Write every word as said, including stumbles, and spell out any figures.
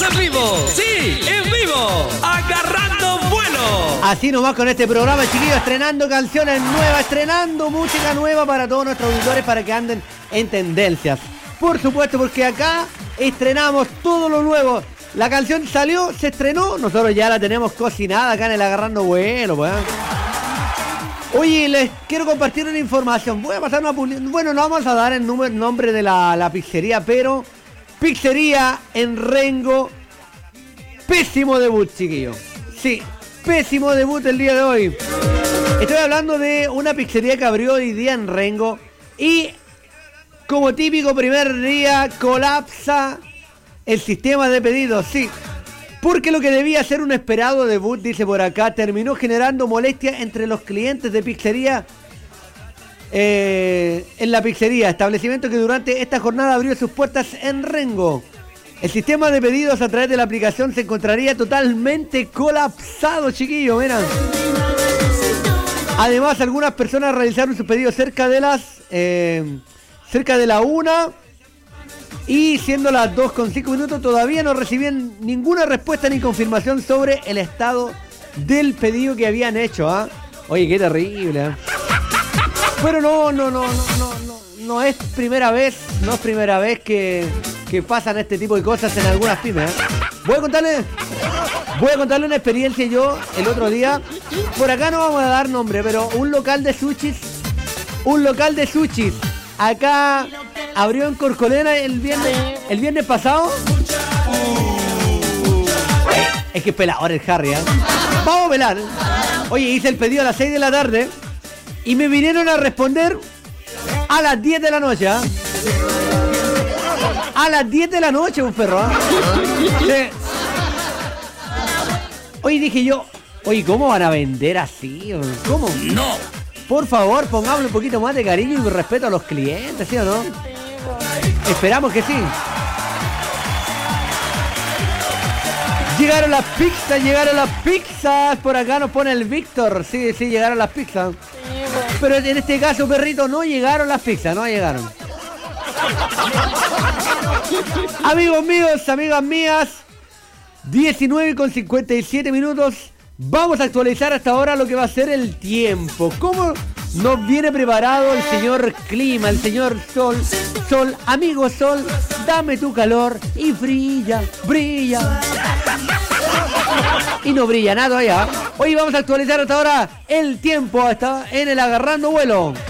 en vivo. Sí, en vivo. Agarrando vuelo. Así nomás con este programa, chiquillos, estrenando canciones nuevas, estrenando música nueva para todos nuestros auditores para que anden en tendencias. Por supuesto, porque acá estrenamos todo lo nuevo. La canción salió, se estrenó, nosotros ya la tenemos cocinada acá en el Agarrando Vuelo, pues. Oye, les quiero compartir una información. Voy a pasar una publicidad. Bueno, no vamos a dar el número, nombre de la, la pizzería, pero pizzería en Rengo. Pésimo debut, chiquillo. Sí, pésimo debut el día de hoy. Estoy hablando de una pizzería que abrió hoy día en Rengo. Y como típico primer día, colapsa el sistema de pedidos. Sí. Porque lo que debía ser un esperado debut, dice por acá, terminó generando molestia entre los clientes de pizzería eh, en la pizzería, establecimiento que durante esta jornada abrió sus puertas en Rengo. El sistema de pedidos a través de la aplicación se encontraría totalmente colapsado, chiquillos, miren. Además, algunas personas realizaron sus pedidos cerca de las eh, cerca de la una. Y siendo las dos con cinco minutos todavía no recibían ninguna respuesta ni confirmación sobre el estado del pedido que habían hecho, ¿ah? ¿eh? Oye, qué terrible, ¿eh? Pero no, no, no, no, no, no, no es primera vez, no es primera vez que, que pasan este tipo de cosas en algunas pymes, ¿eh? Voy a contarle, voy a contarle una experiencia yo el otro día. Por acá no vamos a dar nombre, pero un local de sushis, un local de sushis, acá abrió en Corcolena el viernes, el viernes pasado. Es que es pelador el Harry, ¿eh? Vamos a pelar. Oye, hice el pedido a las seis de la tarde y me vinieron a responder a las diez de la noche, ¿eh? A las diez de la noche, un perro, ¿eh? Sí. Oye, dije yo, oye, ¿cómo van a vender así? ¿Cómo? No. Por favor, pongámosle un poquito más de cariño y respeto a los clientes, ¿sí o no? Esperamos que sí. Llegaron las pizzas, llegaron las pizzas. Por acá nos pone el Víctor. Sí, sí, llegaron las pizzas. Pero en este caso, perrito, no llegaron las pizzas, no llegaron. Amigos míos, amigas mías, diecinueve con cincuenta y siete minutos. Vamos a actualizar hasta ahora lo que va a ser el tiempo. ¿Cómo nos viene preparado el señor clima, el señor sol? Sol, amigo sol, dame tu calor y brilla, brilla. Y no brilla nada allá. Hoy vamos a actualizar hasta ahora el tiempo hasta en el Agarrando Vuelo.